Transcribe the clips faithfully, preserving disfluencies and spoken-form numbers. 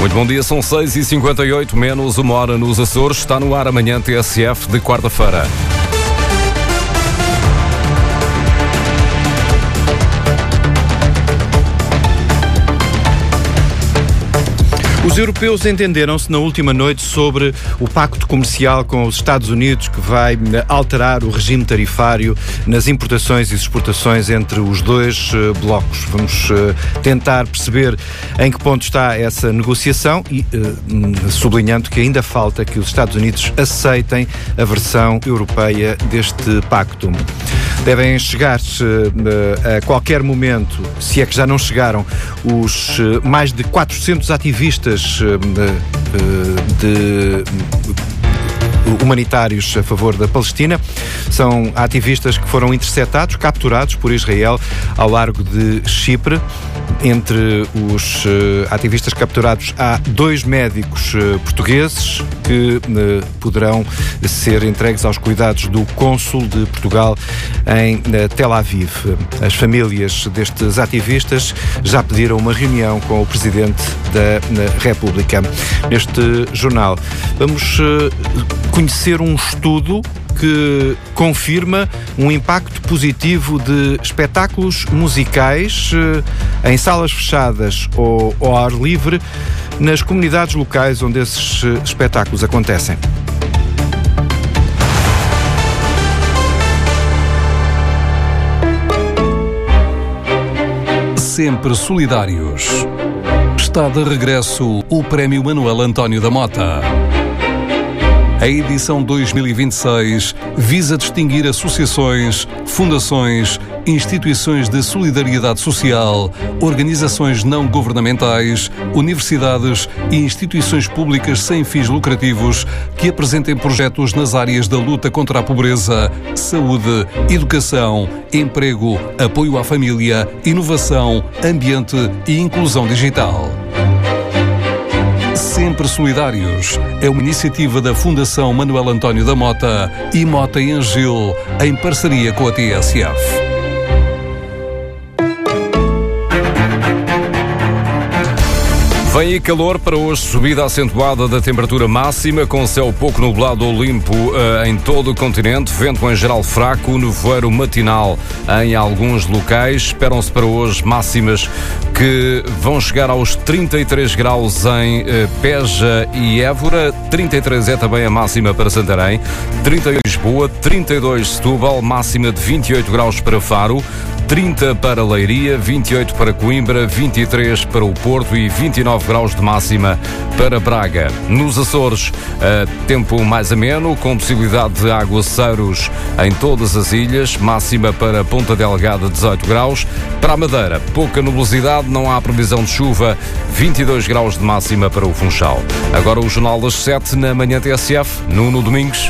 Muito bom dia, são seis e cinquenta e oito, menos uma hora nos Açores. Está no ar amanhã T S F de quarta-feira. Os europeus entenderam-se na última noite sobre o pacto comercial com os Estados Unidos, que vai alterar o regime tarifário nas importações e exportações entre os dois uh, blocos. Vamos uh, tentar perceber em que ponto está essa negociação e uh, sublinhando que ainda falta que os Estados Unidos aceitem a versão europeia deste pacto. Devem chegar uh, a qualquer momento, se é que já não chegaram, os uh, mais de quatrocentos ativistas de humanitários a favor da Palestina. São ativistas que foram interceptados, capturados por Israel ao largo de Chipre. Entre os uh, ativistas capturados há dois médicos uh, portugueses que uh, poderão ser entregues aos cuidados do cônsul de Portugal em uh, Tel Aviv. As famílias destes ativistas já pediram uma reunião com o Presidente da uh, República. Neste jornal vamos uh, conhecer um estudo que confirma um impacto positivo de espetáculos musicais eh, em salas fechadas ou ao ar livre nas comunidades locais onde esses eh, espetáculos acontecem. Sempre solidários. Está de regresso o Prémio Manuel António da Mota. A edição dois mil e vinte e seis visa distinguir associações, fundações, instituições de solidariedade social, organizações não governamentais, universidades e instituições públicas sem fins lucrativos que apresentem projetos nas áreas da luta contra a pobreza, saúde, educação, emprego, apoio à família, inovação, ambiente e inclusão digital. Sempre Solidários é uma iniciativa da Fundação Manuel António da Mota e Mota e Angil, em parceria com a T S F. Vem aí calor para hoje, subida acentuada da temperatura máxima, com céu pouco nublado ou limpo uh, em todo o continente, vento em geral fraco, nevoeiro matinal em alguns locais. Esperam-se para hoje máximas que vão chegar aos trinta e três graus em uh, Beja e Évora, trinta e três é também a máxima para Santarém, trinta e oito Lisboa, trinta e dois Setúbal, máxima de vinte e oito graus para Faro, trinta para Leiria, vinte e oito para Coimbra, vinte e três para o Porto e vinte e nove graus de máxima para Braga. Nos Açores, uh, tempo mais ameno, com possibilidade de aguaceiros em todas as ilhas, máxima para Ponta Delgada, dezoito graus. Para a Madeira, pouca nubosidade, não há previsão de chuva, vinte e dois graus de máxima para o Funchal. Agora o Jornal das sete na manhã T S F, Nuno Domingos.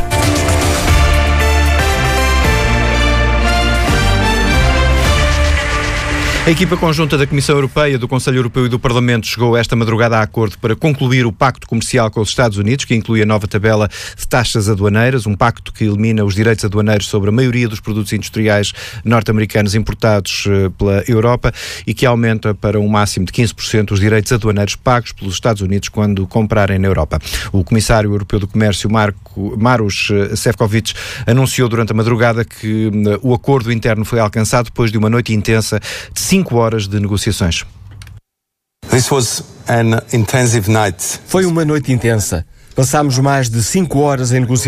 A equipa conjunta da Comissão Europeia, do Conselho Europeu e do Parlamento chegou esta madrugada a acordo para concluir o pacto comercial com os Estados Unidos, que inclui a nova tabela de taxas aduaneiras, um pacto que elimina os direitos aduaneiros sobre a maioria dos produtos industriais norte-americanos importados uh, pela Europa e que aumenta para um máximo de quinze por cento os direitos aduaneiros pagos pelos Estados Unidos quando comprarem na Europa. O Comissário Europeu do Comércio, Marco, Maroš Šefčovič, anunciou durante a madrugada que uh, o acordo interno foi alcançado depois de uma noite intensa de cinco horas de negociações. This was an intensive night. Foi uma noite intensa. Passámos mais de cinco horas em negociações.